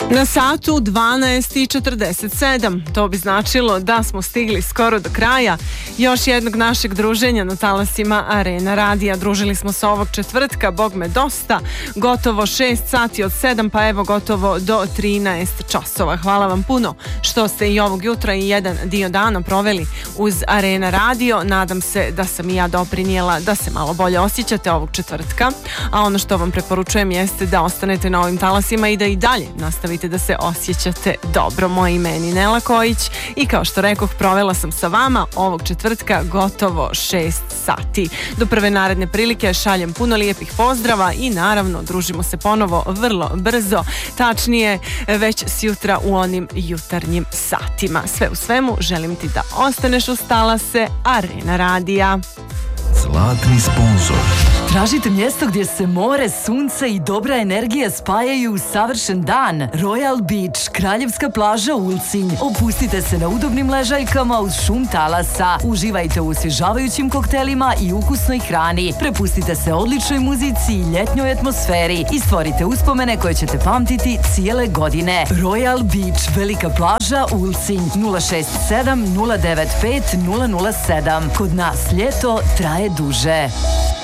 Na satu 12:47. To bi značilo da smo stigli skoro do kraja još jednog našeg druženja na talasima Arena Radija. Družili smo se ovog četvrtka, bog me dosta, gotovo 6 sati od 7, pa evo gotovo do 13 časova. Hvala vam puno što ste i ovog jutra i jedan dio dana proveli uz Arena Radio. Nadam se da sam i ja doprinijela da se malo bolje osjećate ovog četvrtka, a ono što vam preporučujem jeste da ostanete na ovim talasima i da i dalje nastavite da se osjećate dobro. Moje ime je Ninela Kojić i kao što rekoh, provela sam sa vama ovog četvrtka gotovo 6 sati. Do prve naredne prilike šaljem puno lijepih pozdrava i naravno družimo se ponovo vrlo brzo, tačnije već sjutra u onim jutarnjim satima. Sve u svemu želim ti da ostaneš uz talase Arena Radija. Zlatni sponzor. Tražite mjesto gdje se more, sunce i dobra energija spajaju u savršen dan. Royal Beach, kraljevska plaža Ulcinj. Opustite se na udobnim ležaljkama uz šum talasa. Uživajte u osvježavajućim koktelima i ukusnoj hrani. Prepustite se odličnoj muzici i ljetnjoj atmosferi i stvorite uspomene koje ćete pamtiti cijele godine. Royal Beach, velika plaža Ulcinj. 067 095 007. Kod nas ljeto traje duže.